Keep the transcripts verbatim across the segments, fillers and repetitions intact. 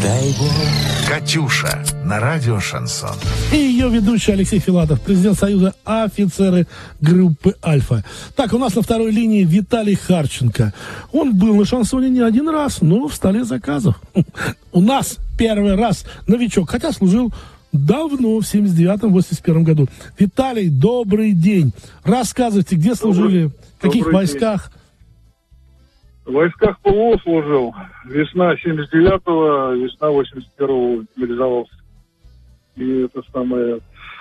дай бог. «Катюша» на радио «Шансон». И ее ведущий Алексей Филатов, президент Союза офицеры группы «Альфа». Так, у нас на второй линии Виталий Харченко. Он был на «Шансоне» не один раз, но в столе заказов. У нас первый раз новичок, хотя служил давно, в семьдесят девятом — восемьдесят первом году. Виталий, добрый день. Рассказывайте, где служили, в каких добрый войсках? День. В войсках ПВО служил. Весна семьдесят девятого, весна восемьдесят первого мобилизовался. И это самое...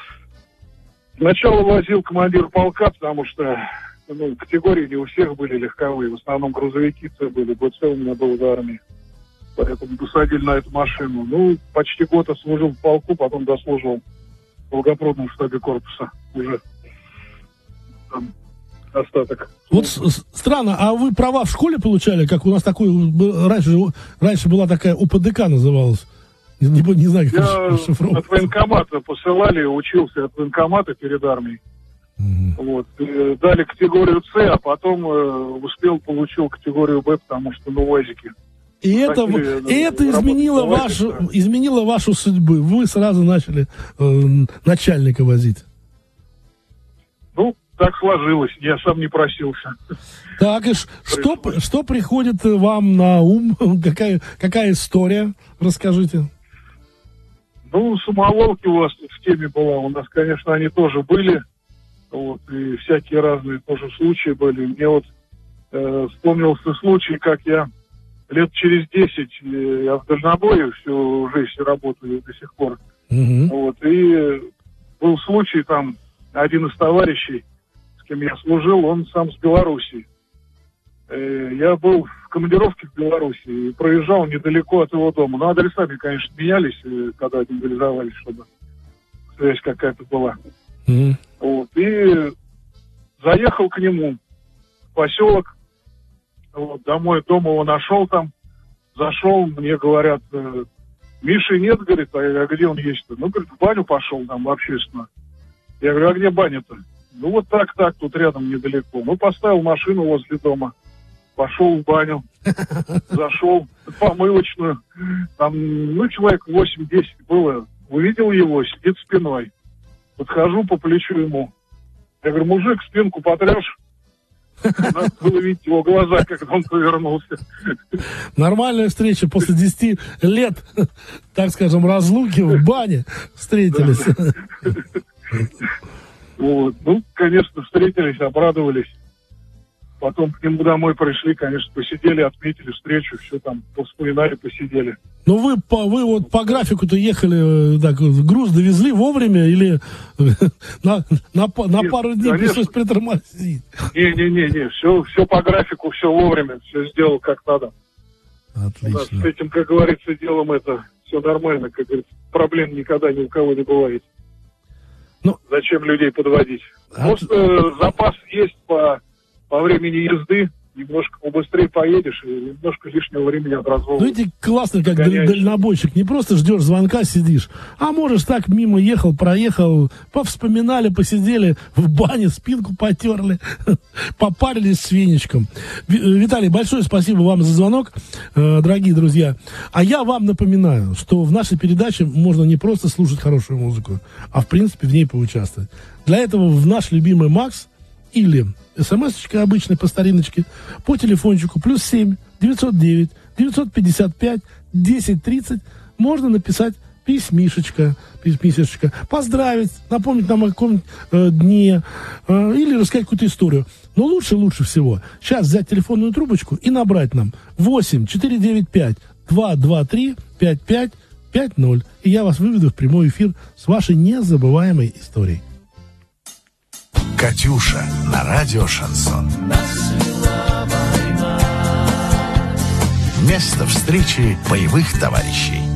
Сначала возил командир полка, потому что ну, категории не у всех были легковые. В основном грузовики це были. БЦ у меня был в армии. Поэтому посадили на эту машину. Ну, почти год отслужил в полку, потом дослужил в Долгопрудном штабе корпуса. Уже там остаток. Вот с- странно, а вы права в школе получали, как у нас такой, был- раньше, раньше была такая УПДК называлась. Не, не, не знаю, как Я расшифровывать. от военкомата посылали, учился от военкомата перед армией. Мгм. Вот. И дали категорию С, а потом э, успел, получил категорию Б, потому что на УАЗике. И это, Хотели, в- ну, и это работать изменило, на УАЗике, вашу, да. изменило вашу судьбу. Вы сразу начали э, начальника возить. Ну, так сложилось. Я сам не просился. Так, и ш- что, п- что приходит вам на ум? Какая, какая история? Расскажите. Ну, самоволки у вас тут в теме была. У нас, конечно, они тоже были. Вот, и всякие разные тоже случаи были. Мне вот э, вспомнился случай, как я лет через десять, э, я в дальнобое всю жизнь работаю до сих пор. Мгм. Вот, и был случай, там, один из товарищей, с кем я служил, он сам с Белоруссии. Э, Я был в командировке в Беларуси и проезжал недалеко от его дома. Но адресами, конечно, менялись, э, когда мобилизовались, чтобы связь какая-то была. Мгм. Вот, и заехал к нему в поселок, вот, домой, дома его нашел там, зашел, мне говорят, э, Миши нет, говорит, а я, где он есть-то? Ну, говорит, в баню пошел там, в общественную. Я говорю, а где баня-то? Ну, вот так, так, тут рядом недалеко. Ну, поставил машину возле дома, пошел в баню, зашел в помывочную, там, ну, человек восемь-десять было, увидел его, сидит спиной. Подхожу по плечу ему. Я говорю, мужик, спинку потрешь? Надо было видеть его глаза, когда он повернулся. Нормальная встреча после десяти лет, так скажем, разлуки в бане встретились. Вот. Ну, конечно, встретились, обрадовались. Потом к нему домой пришли, конечно, посидели, отметили встречу, все там, повспоминали, посидели. Ну, вы, по, вы вот по графику-то ехали, так, груз довезли вовремя или на, на, па- на Нет, пару дней конечно. пришлось притормозить? Не-не-не, все, все по графику, все вовремя, все сделал как надо. У нас с Отлично. этим, как говорится, делом это все нормально, как говорится, проблем никогда ни у кого не бывает. Ну, Зачем людей подводить? а Просто э, запас есть по, по времени езды, немножко побыстрее поедешь, и немножко лишнего времени от развода. Ну, видите, классно, как Гоняешь. даль- дальнобойщик. Не просто ждешь звонка, сидишь, а можешь так мимо ехал, проехал, повспоминали, посидели, в бане спинку потерли, попарились с веничком. Ви- Виталий, большое спасибо вам за звонок, э, дорогие друзья. А я вам напоминаю, что в нашей передаче можно не просто слушать хорошую музыку, а в принципе в ней поучаствовать. Для этого в наш любимый Макс или смс-очка обычной по стариночке по телефончику плюс семь девятьсот девять девятьсот пятьдесят пять десять тридцать можно написать письмишечка, письмишечка, поздравить, напомнить нам о каком-нибудь э, дне э, или рассказать какую-то историю. Но лучше, лучше всего сейчас взять телефонную трубочку и набрать нам восемь четыре девять пять два два три пять пять пять ноль. И я вас выведу в прямой эфир с вашей незабываемой историей. «Катюша» на радио «Шансон». Место встречи боевых товарищей.